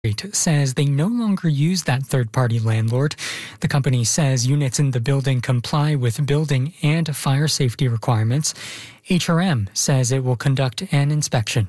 says they no longer use that third-party landlord. The company says units in the building comply with building and fire safety requirements. HRM says it will conduct an inspection.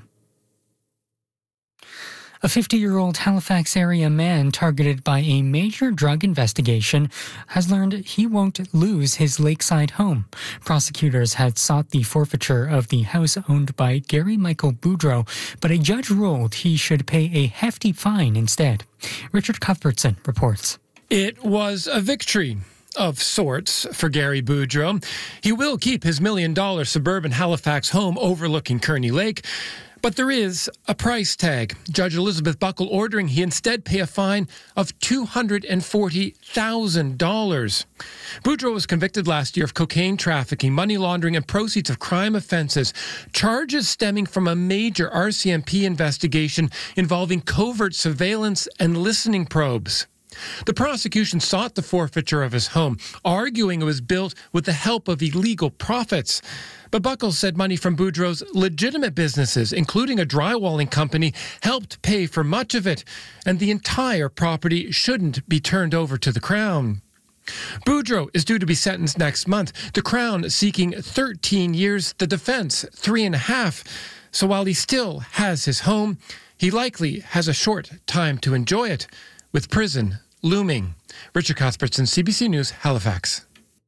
A 50-year-old Halifax area man targeted by a major drug investigation has learned he won't lose his lakeside home. Prosecutors had sought the forfeiture of the house owned by Gary Michael Boudreau, but a judge ruled he should pay a hefty fine instead. Richard Cuthbertson reports. It was a victory of sorts for Gary Boudreau. He will keep his $1 million suburban Halifax home overlooking Kearney Lake. But there is a price tag. Judge Elizabeth Buckle ordering he instead pay a fine of $240,000. Boudreau was convicted last year of cocaine trafficking, money laundering, and proceeds of crime offenses, charges stemming from a major RCMP investigation involving covert surveillance and listening probes. The prosecution sought the forfeiture of his home, arguing it was built with the help of illegal profits. But Buckles said money from Boudreau's legitimate businesses, including a drywalling company, helped pay for much of it, and the entire property shouldn't be turned over to the Crown. Boudreau is due to be sentenced next month, the Crown seeking 13 years, the defense 3.5. So while he still has his home, he likely has a short time to enjoy it, with prison looming. Richard Cuthbertson, CBC News, Halifax.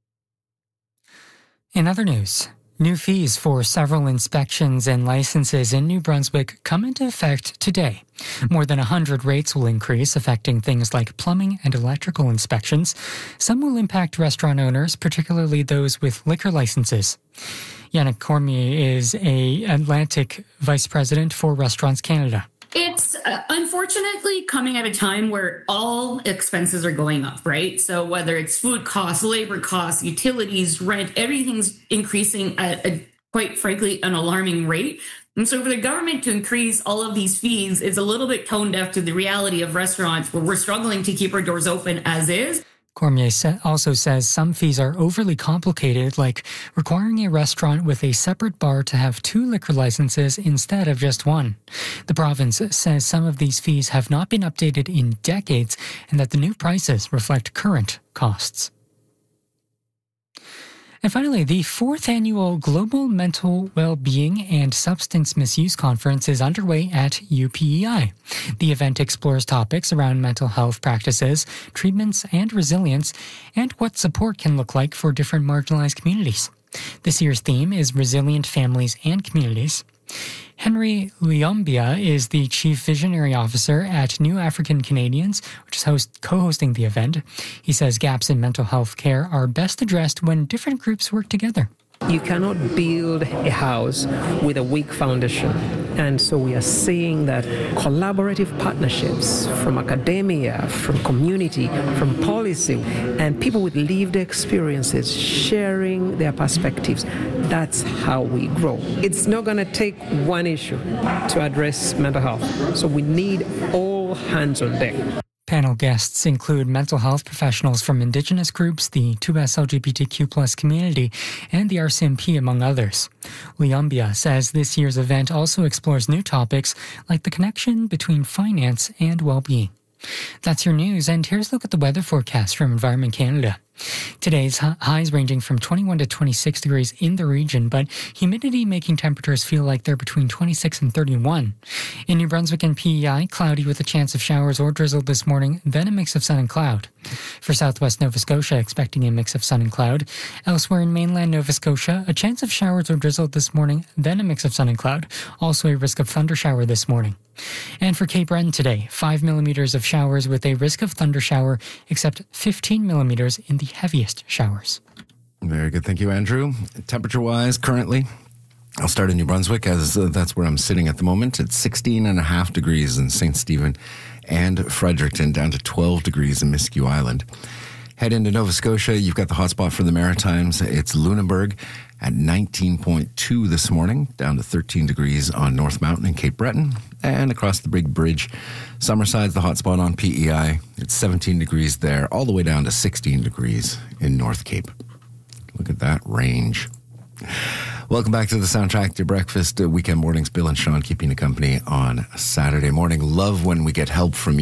In other news, new fees for several inspections and licenses in New Brunswick come into effect today. More than 100 rates will increase, affecting things like plumbing and electrical inspections. Some will impact restaurant owners, particularly those with liquor licenses. Yannick Cormier is a Atlantic Vice President for Restaurants Canada. It's unfortunately coming at a time where all expenses are going up, right? So whether it's food costs, labor costs, utilities, rent, everything's increasing at quite frankly, an alarming rate. And so for the government to increase all of these fees is a little bit tone deaf to the reality of restaurants where we're struggling to keep our doors open as is. Cormier also says some fees are overly complicated, like requiring a restaurant with a separate bar to have 2 liquor licenses instead of just 1. The province says some of these fees have not been updated in decades and that the new prices reflect current costs. And finally, the 4th annual Global Mental Wellbeing and Substance Misuse Conference is underway at UPEI. The event explores topics around mental health practices, treatments, and resilience, and what support can look like for different marginalized communities. This year's theme is Resilient Families and Communities. Henry Liambia is the Chief Visionary Officer at New African Canadians, which is co-hosting the event. He says gaps in mental health care are best addressed when different groups work together. You cannot build a house with a weak foundation. And so we are seeing that collaborative partnerships from academia, from community, from policy, and people with lived experiences sharing their perspectives, that's how we grow. It's not going to take one issue to address mental health. So we need all hands on deck. Panel guests include mental health professionals from Indigenous groups, the 2S LGBTQ+ community, and the RCMP, among others. Liambia says this year's event also explores new topics like the connection between finance and well-being. That's your news, and here's a look at the weather forecast from Environment Canada. Today's highs ranging from 21 to 26 degrees in the region, but humidity making temperatures feel like they're between 26 and 31. In New Brunswick and PEI, cloudy with a chance of showers or drizzle this morning, then a mix of sun and cloud. For southwest Nova Scotia, expecting a mix of sun and cloud. Elsewhere in mainland Nova Scotia, a chance of showers or drizzle this morning, then a mix of sun and cloud. Also a risk of thunder shower this morning. And for Cape Breton today, 5 millimeters of showers with a risk of thunder shower, except 15 millimeters in the heaviest showers. Very good. Thank you, Andrew. Temperature-wise, currently, I'll start in New Brunswick, as that's where I'm sitting at the moment. It's 16.5 degrees in St. Stephen and Fredericton, down to 12 degrees in Miscue Island. Head into Nova Scotia, you've got the hotspot for the Maritimes. It's Lunenburg at 19.2 this morning, down to 13 degrees on North Mountain and Cape Breton. And across the Big Bridge, Summerside's the hotspot on PEI. It's 17 degrees there, all the way down to 16 degrees in North Cape. Look at that range. Welcome back to the Soundtrack to Your Breakfast. Weekend mornings, Bill and Sean keeping you company on Saturday morning. Love when we get help from you.